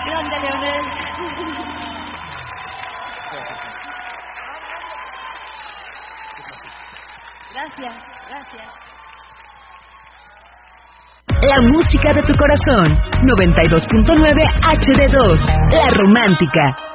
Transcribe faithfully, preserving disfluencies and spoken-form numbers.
Grande, Leonel. Gracias, gracias. La música de tu corazón. noventa y dos punto nueve H D dos. La Romántica.